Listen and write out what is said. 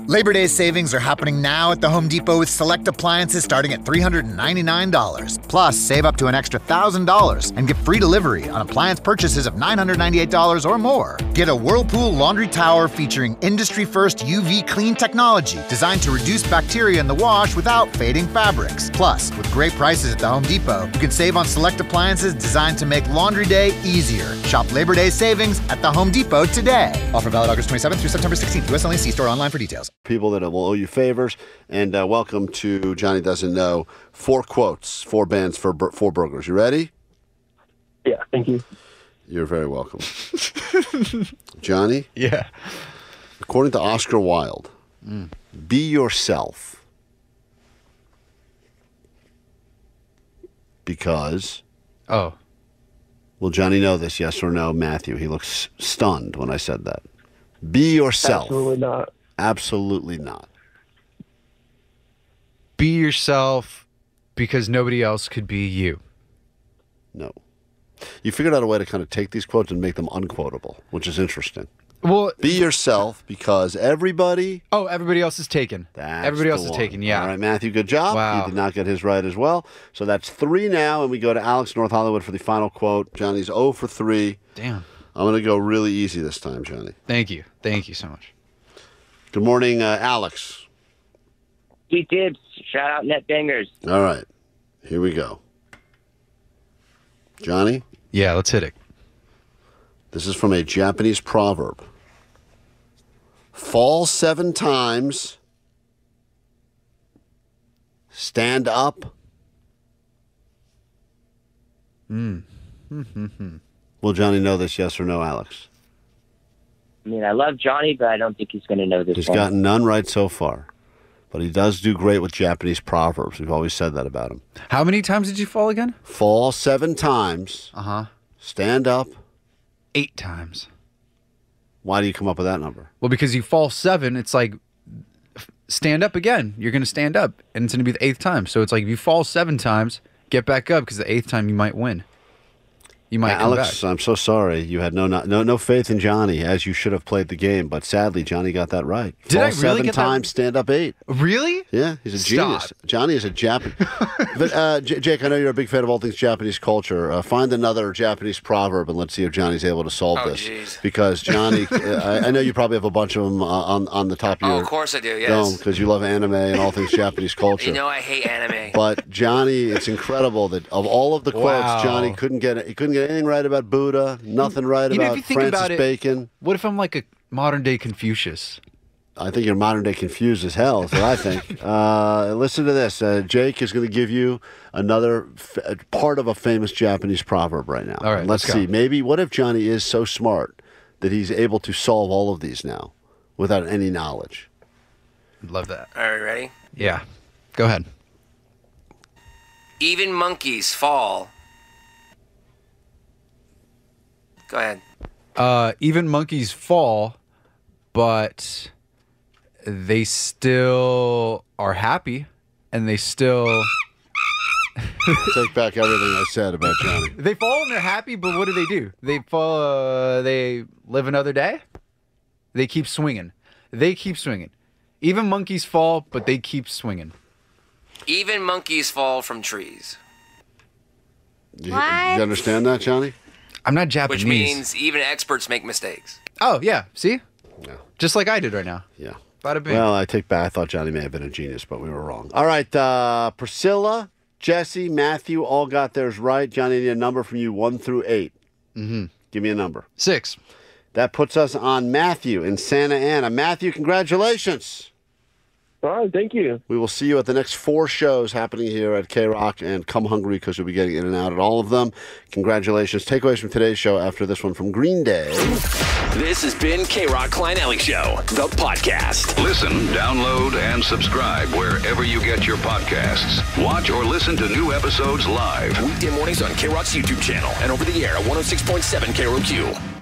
Labor Day savings are happening now at the Home Depot with select appliances starting at $399. Plus, save up to an extra $1,000 and get free delivery on appliance purchases of $998 or more. Get a Whirlpool laundry tower featuring industry-first UV clean technology designed to reduce bacteria in the wash without fading fabrics. Plus, with great prices at the Home Depot, you can save on select appliances designed to make laundry day easier. Shop Labor Day savings at the Home Depot today. Offer valid August 27th through September 16th. US only. See store online for details. People that will owe you favors. And welcome to Johnny Doesn't Know. 4 quotes, 4 bands, 4 burgers. You ready? Yeah, thank you. You're very welcome. Johnny? Yeah. According to Oscar Wilde, be yourself. Because... Oh. Will Johnny know this, yes or no, Matthew? He looks stunned when I said that. Be yourself. Absolutely not. Absolutely not. Be yourself because nobody else could be you. No. You figured out a way to kind of take these quotes and make them unquotable, which is interesting. Well, be yourself because everybody... Oh, everybody else is taken. Everybody else is taken, yeah. All right, Matthew, good job. Wow. You did not get his right as well. So that's 3 now, and we go to Alex North Hollywood for the final quote. Johnny's 0 for 3. Damn. I'm going to go really easy this time, Johnny. Thank you. Thank you so much. Good morning, Alex. Sweet tips. Shout out Net Bangers. All right. Here we go. Johnny? Yeah, let's hit it. This is from a Japanese proverb. Fall 7 times. Stand up. Will Johnny know this, yes or no, Alex? I mean, I love Johnny, but I don't think he's going to know this He's one. gotten none right so far. But he does do great with Japanese proverbs. We've always said that about him. How many times did you fall again? Fall 7 times. Uh-huh. Stand up. 8 times. Why do you come up with that number? Well, because you fall 7, it's like stand up again. You're going to stand up, and it's going to be the 8th time. So it's like if you fall 7 times, get back up because the 8th time you might win. You might come Alex, back. I'm so sorry. You had no faith in Johnny, as you should have played the game. But sadly, Johnny got that right. Did Fall I really 7 get that? times, stand up 8. Really? Yeah, he's a genius. Stop. Johnny is a Japanese. But Jake, I know you're a big fan of all things Japanese culture. Find another Japanese proverb and let's see if Johnny's able to solve this. Geez. Because Johnny, I know you probably have a bunch of them on the top of your of course I do, yes. because you love anime and all things Japanese culture. You know I hate anime. But Johnny, it's incredible that of all of the quotes, Wow. Johnny couldn't get anything right about Buddha, nothing right You know, if about you think Francis about it, Bacon. What if I'm like a modern day Confucius? I think you're modern day confused as hell, is what I think. Listen to this. Jake is going to give you another part of a famous Japanese proverb right now. All right, let's let's go. see. Maybe, what if Johnny is so smart that he's able to solve all of these now without any knowledge? Love that. All right, ready? Yeah. Go ahead. Even monkeys fall. Go ahead. Even monkeys fall, but they still are happy, and they still... Take back everything I said about Johnny. They fall and they're happy, but what do? They fall. They live another day. They keep swinging. Even monkeys fall, but they keep swinging. Even monkeys fall from trees. Do you understand that, Johnny? I'm not Japanese. Which means even experts make mistakes. Oh, yeah. See? Yeah. Just like I did right now. Yeah. Bada bing. Well, I take back. I thought Johnny may have been a genius, but we were wrong. All right, Priscilla, Jesse, Matthew all got theirs right. Johnny, I need a number from you, 1 through 8. Mm-hmm. Give me a number. 6. That puts us on Matthew in Santa Ana. Matthew, congratulations. All right, thank you. We will see you at the next 4 shows happening here at K-Rock, and come hungry because you'll be getting in and out at all of them. Congratulations. Takeaways from today's show after this one from Green Day. This has been K-Rock Kleinelli Show, the podcast. Listen, download, and subscribe wherever you get your podcasts. Watch or listen to new episodes live. Weekday mornings on K-Rock's YouTube channel and over the air at 106.7 KROQ.